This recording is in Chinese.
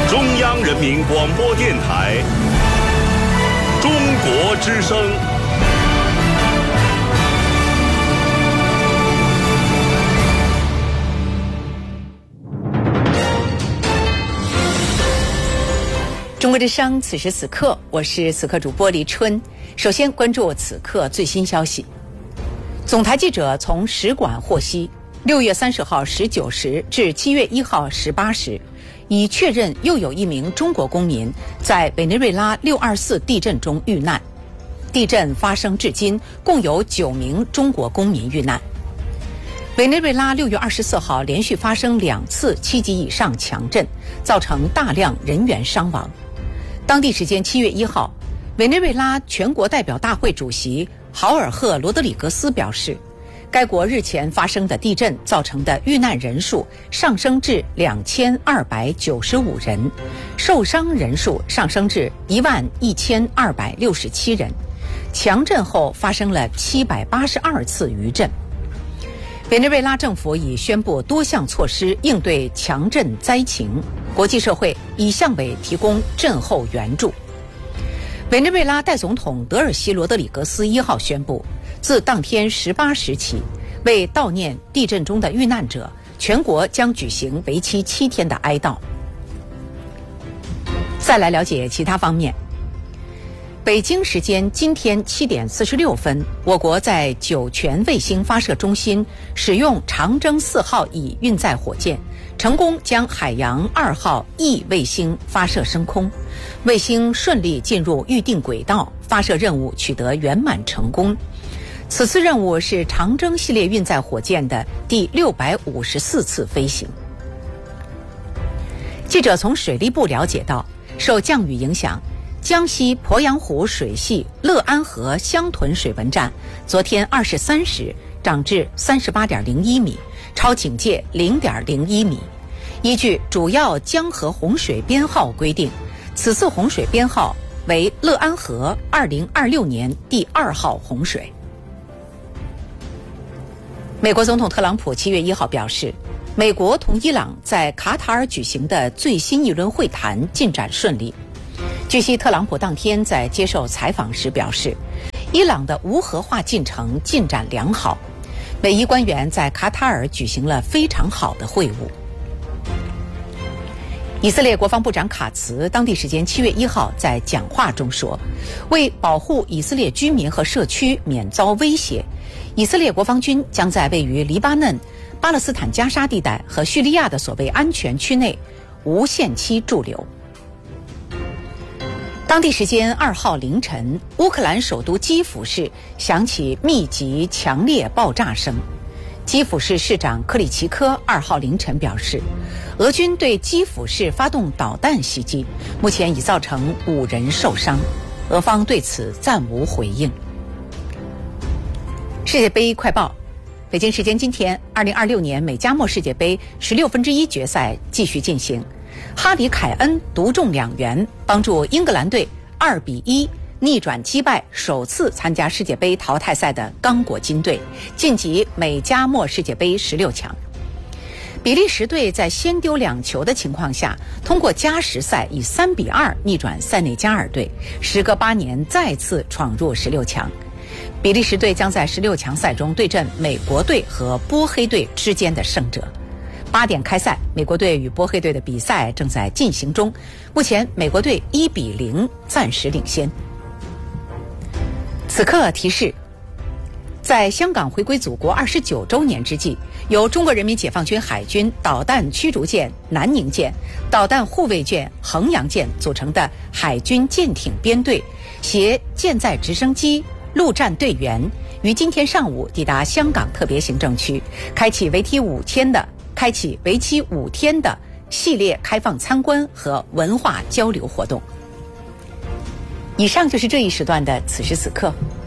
中央人民广播电台中国之声。 中国之声，此时此刻，我是此刻主播黎春。首先关注此刻最新消息。总台记者从使馆获悉，6月30号19时至7月1号18时，已确认又有一名中国公民在委内瑞拉624地震中遇难。地震发生至今，共有9名中国公民遇难。委内瑞拉6月24号连续发生2次7级以上强震，造成大量人员伤亡。当地时间7月1号，委内瑞拉全国代表大会主席豪尔赫·罗德里格斯表示，该国日前发生的地震造成的遇难人数上升至2295人，受伤人数上升至11267人。强震后发生了782次余震。委内瑞拉政府已宣布多项措施应对强震灾情，国际社会已向委提供震后援助。委内瑞拉代总统德尔西罗德里格斯1号宣布，自当天18时起，为悼念地震中的遇难者，全国将举行为期7天的哀悼。再来了解其他方面。北京时间今天7点46分，我国在酒泉卫星发射中心使用长征4号乙运载火箭，成功将海洋2号E卫星发射升空，卫星顺利进入预定轨道，发射任务取得圆满成功。此次任务是长征系列运载火箭的第654次飞行。记者从水利部了解到，受降雨影响，江西鄱阳湖水系乐安河湘屯水文站昨天23时涨至38.01米，超警戒0.01米。依据主要江河洪水编号规定，此次洪水编号为乐安河2026年第2号洪水。美国总统特朗普7月1号表示，美国同伊朗在卡塔尔举行的最新一轮会谈进展顺利。据悉，特朗普当天在接受采访时表示，伊朗的无核化进程进展良好，美伊官员在卡塔尔举行了非常好的会晤。以色列国防部长卡茨当地时间7月1号在讲话中说，为保护以色列居民和社区免遭威胁，以色列国防军将在位于黎巴嫩、巴勒斯坦加沙地带和叙利亚的所谓安全区内无限期驻留。当地时间2号凌晨，乌克兰首都基辅市响起密集强烈爆炸声。基辅市市长克里奇科2号凌晨表示，俄军对基辅市发动导弹袭击，目前已造成5人受伤，俄方对此暂无回应。世界杯快报。北京时间今天，2026年美加墨世界杯16分之一决赛继续进行。哈里凯恩独中2元，帮助英格兰队2-1逆转击败首次参加世界杯淘汰赛的刚果金队，晋级美加墨世界杯16强。比利时队在先丢2球的情况下，通过加时赛以3-2逆转塞内加尔队，时隔8年再次闯入16强。比利时队将在16强赛中对阵美国队和波黑队之间的胜者。8点开赛，美国队与波黑队的比赛正在进行中，目前美国队1-0暂时领先。此刻提示，在香港回归祖国29周年之际，由中国人民解放军海军导弹驱逐舰南宁舰、导弹护卫舰衡阳舰组成的海军舰艇编队携舰载直升机、陆战队员于今天上午抵达香港特别行政区，开启为期5天的系列开放参观和文化交流活动。以上就是这一时段的此时此刻，